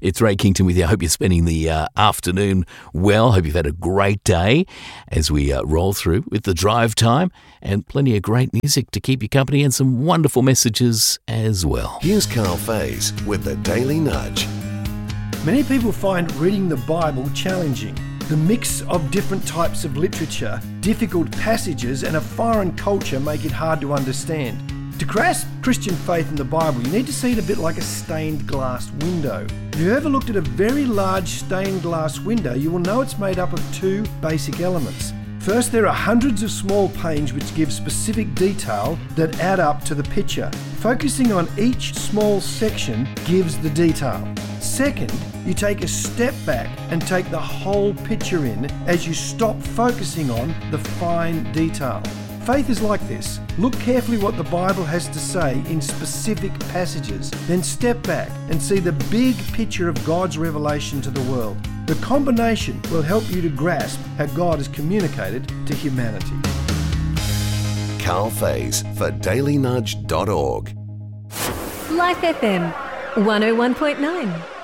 It's Ray Kington with you. I hope you're spending the afternoon well. Hope you've had a great day as we roll through with the drive time and plenty of great music to keep you company and some wonderful messages as well. Here's Carl Faze with the Daily Nudge. Many people find reading the Bible challenging. The mix of different types of literature, difficult passages, and a foreign culture make it hard to understand. To grasp Christian faith in the Bible, you need to see it a bit like a stained glass window. If you've ever looked at a very large stained glass window, you will know it's made up of two basic elements. First, there are hundreds of small panes which give specific detail that add up to the picture. Focusing on each small section gives the detail. Second, you take a step back and take the whole picture in as you stop focusing on the fine detail. Faith is like this. Look carefully what the Bible has to say in specific passages, then step back and see the big picture of God's revelation to the world. The combination will help you to grasp how God has communicated to humanity. Carl Faze for dailynudge.org. Life FM 101.9.